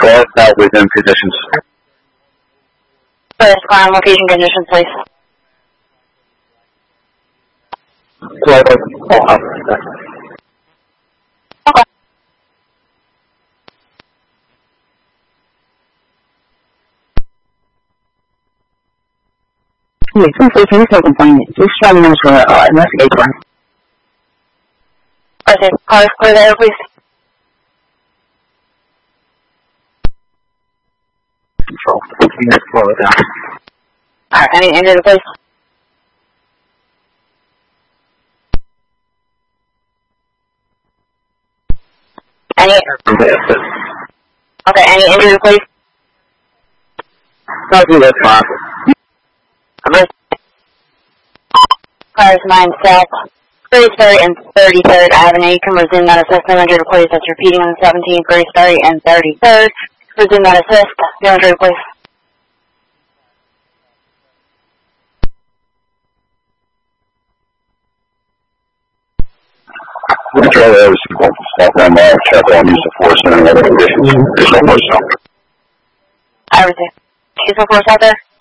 12 out within conditions. First, ground location conditions, please. 12 out. Okay. Yes, please take appointment. Just try to know for investigation. Okay, cars clear there, please. Control. Slow it down. Alright, I need to enter the place. Okay, I need to enter the place. Nothing, that's fine. Cars 9 South, 33rd and 33rd Avenue. You can resume that assist and enter the place. That's repeating on the 17th, 33rd and 33rd. Resume that assist, enter the place. Control areas to stop on that, check on use of force and other conditions. There's no more. I received. Use of force out there?